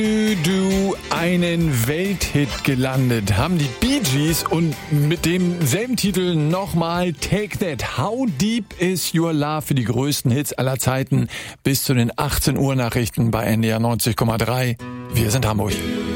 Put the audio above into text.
Du einen Welthit gelandet haben die Bee Gees und mit demselben Titel nochmal Take That. How Deep Is Your Love für die größten Hits aller Zeiten bis zu den 18 Uhr Nachrichten bei NDR 90,3. Wir sind Hamburg.